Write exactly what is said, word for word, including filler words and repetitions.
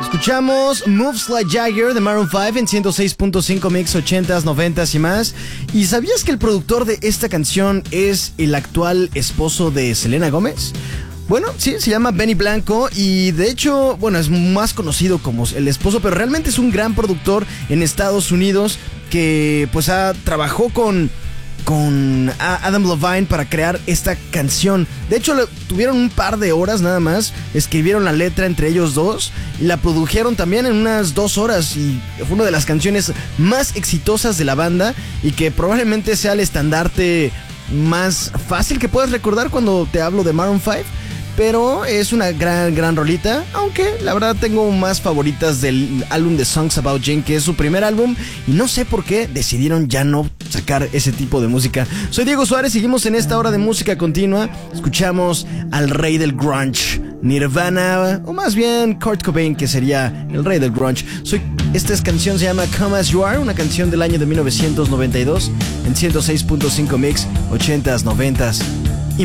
Escuchamos Moves Like Jagger de Maroon cinco en ciento seis punto cinco Mix ochentas, noventas y más. ¿Y sabías que el productor de esta canción es el actual esposo de Selena Gómez? Bueno, sí, se llama Benny Blanco y de hecho, bueno, es más conocido como el esposo, pero realmente es un gran productor en Estados Unidos que pues ha, trabajó con... con Adam Levine para crear esta canción. De hecho, tuvieron un par de horas nada más, escribieron la letra entre ellos dos y la produjeron también en unas dos horas y fue una de las canciones más exitosas de la banda y que probablemente sea el estandarte más fácil que puedas recordar cuando te hablo de Maroon cinco. Pero es una gran, gran rolita, aunque la verdad tengo más favoritas del álbum de Songs About Jane, que es su primer álbum, y no sé por qué decidieron ya no sacar ese tipo de música. Soy Diego Suárez, seguimos en esta hora de música continua, escuchamos al rey del grunge, Nirvana, o más bien Kurt Cobain, que sería el rey del grunge. Soy, esta canción se llama Come As You Are, una canción del año de mil novecientos noventa y dos, en ciento seis punto cinco Mix, ochentas, noventas.